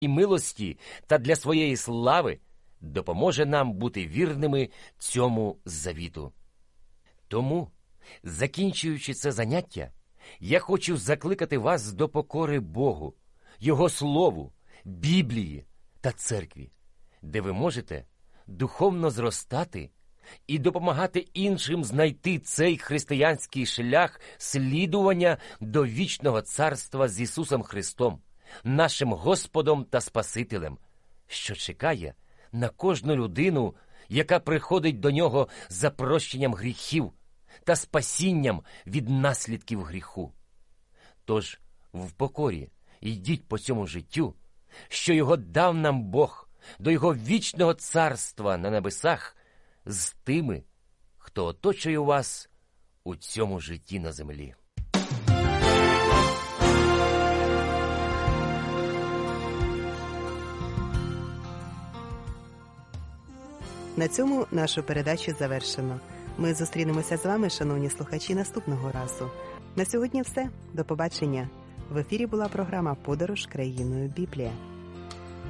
і милості та для своєї слави допоможе нам бути вірними цьому завіту. Тому, закінчуючи це заняття, я хочу закликати вас до покори Богу, Його Слову, Біблії та Церкві, де ви можете духовно зростати і допомагати іншим знайти цей християнський шлях слідування до вічного царства з Ісусом Христом, нашим Господом та Спасителем, що чекає на кожну людину, яка приходить до Нього за прощенням гріхів та спасінням від наслідків гріху. Тож в покорі йдіть по цьому життю, що його дав нам Бог, до Його вічного царства на небесах, з тими, хто оточує вас у цьому житті на землі. На цьому нашу передачу завершено. Ми зустрінемося з вами, шановні слухачі, наступного разу. На сьогодні все. До побачення. В ефірі була програма «Подорож країною Біблія».